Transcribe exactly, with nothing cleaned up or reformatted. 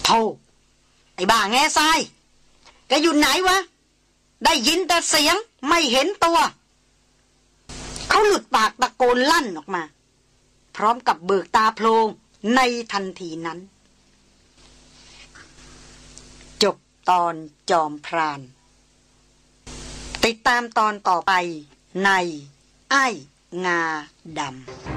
โธ่ไอ้บ้าแง่ทรายแกอยู่ไหนวะได้ยินแต่เสียงไม่เห็นตัวเขาหลุดปากตะโกนลั่นออกมาพร้อมกับเบิกตาโพลงในทันทีนั้นจบตอนจอมพรานติดตามตอนต่อไปในอ้ายงาดำ